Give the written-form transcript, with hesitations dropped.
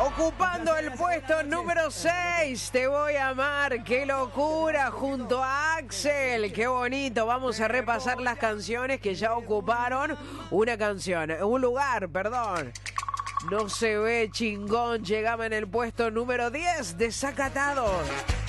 Ocupando el puesto número 6, Te voy a amar, qué locura, junto a Axel, qué bonito. Vamos a repasar las canciones que ya ocuparon un lugar, perdón. No se ve chingón, llegaba en el puesto número 10, Desacatados.